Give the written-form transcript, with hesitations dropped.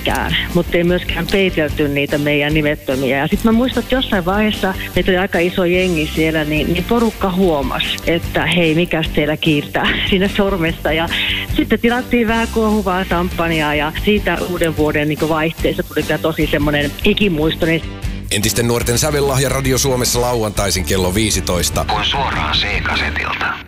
minnekään, mutta ei myöskään peitelty niitä meidän nimettömiä. Ja sitten mä muistan, että jossain vaiheessa meitä oli aika iso jengi siellä, niin porukka huomasi, että hei, mikäs teillä kiirtää siinä sormesta. Ja sitten tilattiin vähän kuohuvaa samppanjaa ja siitä uuden vuoden niin vaihteessa tuli kyllä tosi semmoinen ikimuistoinen. Entisten nuorten sävellahja Radio Suomessa lauantaisin kello 15. Kuin suoraan C-kasetilta.